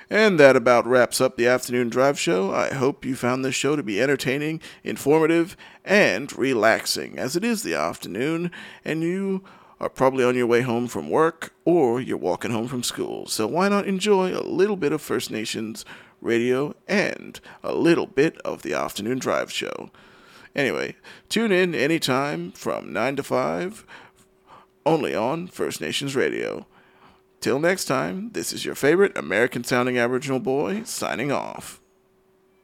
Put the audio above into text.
And that about wraps up the Afternoon Drive Show. I hope you found this show to be entertaining, informative, and relaxing, as it is the afternoon, and you are probably on your way home from work or you're walking home from school. So why not enjoy a little bit of First Nations radio and a little bit of the Afternoon Drive Show? Anyway, tune in anytime from 9 to 5, only on First Nations Radio. Till next time, this is your favorite American-sounding Aboriginal boy, signing off.